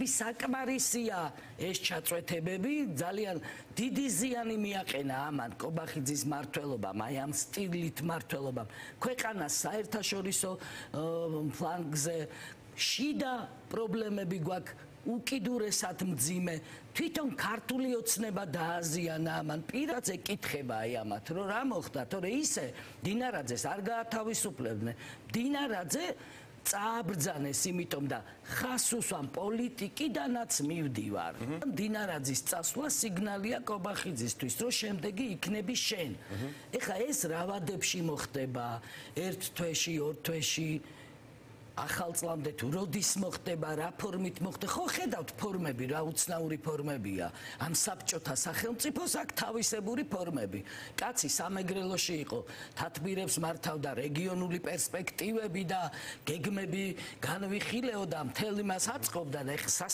მართლმადიდებლები საკმარისია ეს ჩაწვეთებები ძალიან დიდი ზიანი მიაყენა ამან კობახიძის მმართველობამ აი ამ სტილით მმართველობამ ქვეყანას საერთაშორისო ფლანგზე შიდა პრობლემები გვაქვს უკიდურესად მძიმე თვითონ ქართული ოცნება დააზიანა ამან პირადად ეკითხება აი ამათ რომ რა მოხდა თორე ისე დინარაძეს არ გაათავისუფლებდნენ დინარაძე წააბრძანეს იმიტომ და ხას უსვამ პოლიტიკიდანაც მივდივარ დინარაძის წასვლა სიგნალია კობახიძისთვის რომ შემდეგი იქნები შენ ეხლა ეს რა ვადებში მოხდება ერთ თვეში ორ თვეში ახალ წლამდე თუ როდის მოხდება რა ფორმით მოხდება ხო ხედავთ ფორმები რა უცნაური ფორმებია ამ საბჭოთა სახელმწიფოს აქ თავისებური ფორმები კაცი სამეგრელოში იყო თათბირებს მართავდა რეგიონული პერსპექტივები და გეგმები განვიხილეოდა მთელ იმას აწყობდა და ეხლა